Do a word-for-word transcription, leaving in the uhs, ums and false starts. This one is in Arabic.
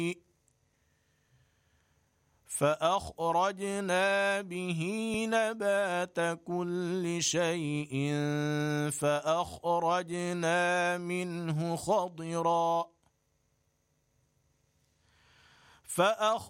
فأخرجنا به نبات كل شيء فأخرجنا منه خضرا فأخ